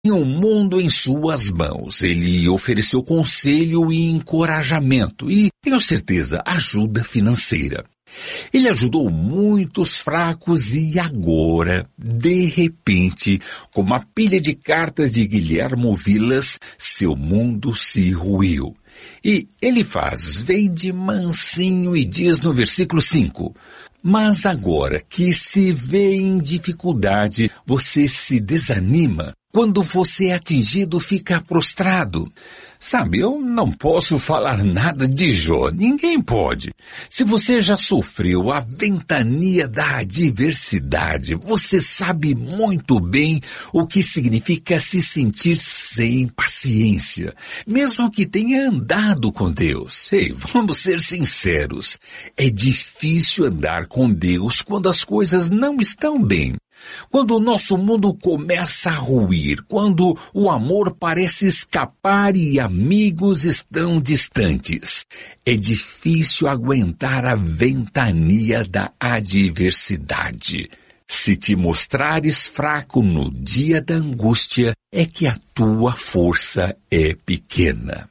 Tinha o mundo em suas mãos. Ele ofereceu conselho e encorajamento e, tenho certeza, ajuda financeira. Ele ajudou muitos fracos e agora, de repente, como a pilha de cartas de Guilhermo Vilas, seu mundo se ruiu. E ele vem de mansinho e diz no versículo 5, mas agora que se vê em dificuldade, você se desanima. Quando você é atingido, fica prostrado. Sabe, eu não posso falar nada de Jó, ninguém pode. Se você já sofreu a ventania da adversidade, você sabe muito bem o que significa se sentir sem paciência, mesmo que tenha andado com Deus. Ei, vamos ser sinceros, é difícil andar com Deus quando as coisas não estão bem. Quando o nosso mundo começa a ruir, quando o amor parece escapar e amigos estão distantes, é difícil aguentar a ventania da adversidade. Se te mostrares fraco no dia da angústia, é que a tua força é pequena.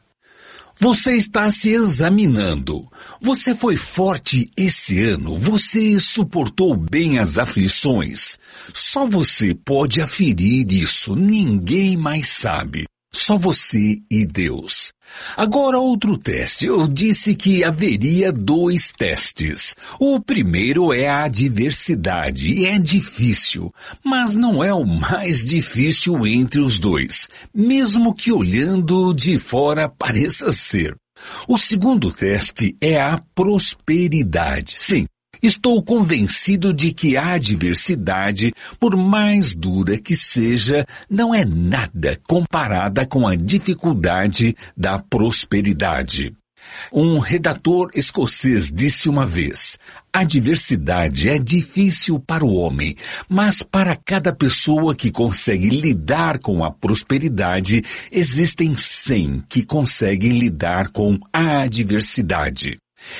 Você está se examinando. Você foi forte esse ano. Você suportou bem as aflições. Só você pode aferir isso. Ninguém mais sabe. Só você e Deus. Agora outro teste. Eu disse que haveria 2 testes. O primeiro é a adversidade e é difícil, mas não é o mais difícil entre os 2, mesmo que olhando de fora pareça ser. O segundo teste é a prosperidade. Sim. Estou convencido de que a adversidade, por mais dura que seja, não é nada comparada com a dificuldade da prosperidade. Um redator escocês disse uma vez, a adversidade é difícil para o homem, mas para cada pessoa que consegue lidar com a prosperidade, existem 100 que conseguem lidar com a adversidade.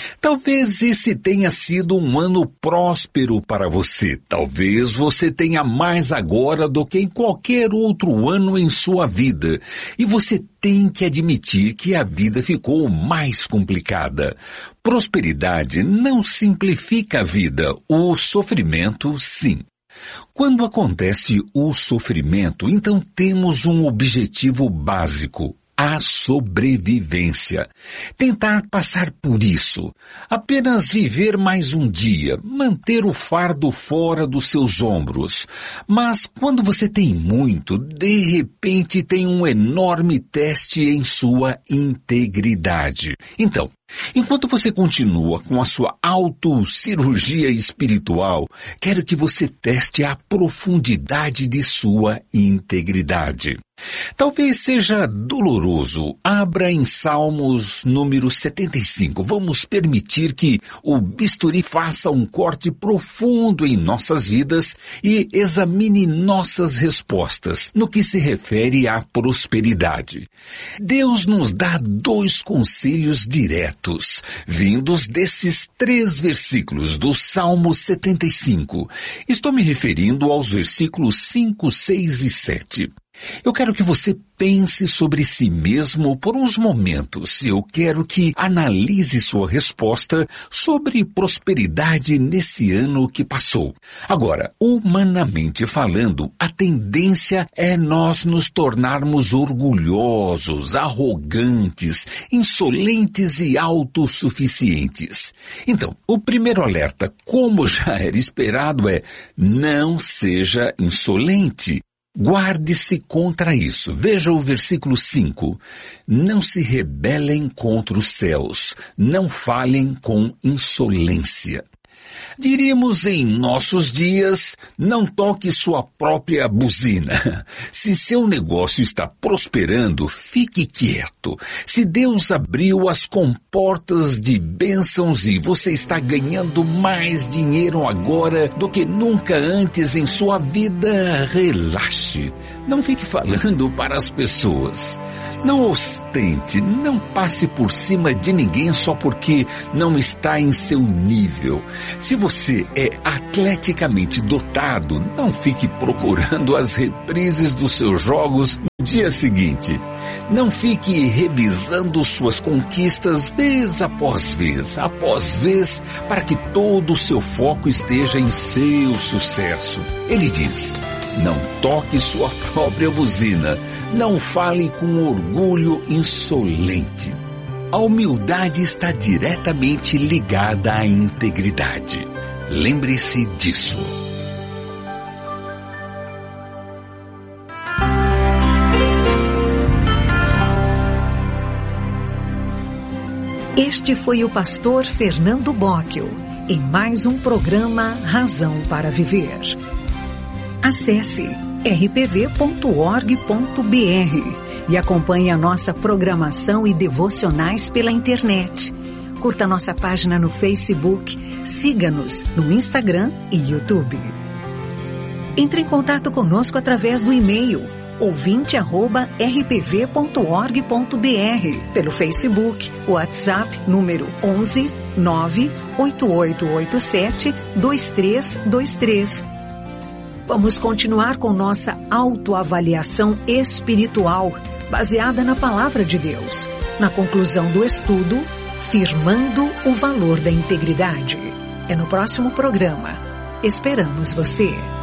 Talvez esse tenha sido um ano próspero para você. Talvez você tenha mais agora do que em qualquer outro ano em sua vida. E você tem que admitir que a vida ficou mais complicada. Prosperidade não simplifica a vida. O sofrimento, sim. Quando acontece o sofrimento, então temos um objetivo básico. A sobrevivência. Tentar passar por isso. Apenas viver mais um dia. Manter o fardo fora dos seus ombros. Mas quando você tem muito, de repente tem um enorme teste em sua integridade. Então, enquanto você continua com a sua autocirurgia espiritual, quero que você teste a profundidade de sua integridade. Talvez seja doloroso. Abra em Salmos número 75. Vamos permitir que o bisturi faça um corte profundo em nossas vidas e examine nossas respostas no que se refere à prosperidade. Deus nos dá 2 conselhos diretos, vindos desses 3 versículos do Salmo 75. Estou me referindo aos versículos 5, 6 e 7. Eu quero que você pense sobre si mesmo por uns momentos. Eu quero que analise sua resposta sobre prosperidade nesse ano que passou. Agora, humanamente falando, a tendência é nós nos tornarmos orgulhosos, arrogantes, insolentes e autossuficientes. Então, o primeiro alerta, como já era esperado, é: não seja insolente. Guarde-se contra isso. Veja o versículo 5. Não se rebelem contra os céus, não falem com insolência. Diríamos em nossos dias, não toque sua própria buzina. Se seu negócio está prosperando, fique quieto. Se Deus abriu as comportas de bênçãos e você está ganhando mais dinheiro agora do que nunca antes em sua vida, relaxe. Não fique falando para as pessoas. Não ostente, não passe por cima de ninguém só porque não está em seu nível. Se você é atleticamente dotado, não fique procurando as reprises dos seus jogos no dia seguinte. Não fique revisando suas conquistas vez após vez, para que todo o seu foco esteja em seu sucesso. Ele diz: não toque sua própria buzina, não fale com orgulho insolente. A humildade está diretamente ligada à integridade. Lembre-se disso. Este foi o pastor Fernando Bocchio, em mais um programa Razão para Viver. Acesse rpv.org.br e acompanhe a nossa programação e devocionais pela internet. Curta nossa página no Facebook, siga-nos no Instagram e YouTube. Entre em contato conosco através do e-mail ouvinte@rpv.org.br, pelo Facebook, WhatsApp número 11 98887 2323. Vamos continuar com nossa autoavaliação espiritual, baseada na Palavra de Deus. Na conclusão do estudo, firmando o valor da integridade. É no próximo programa. Esperamos você!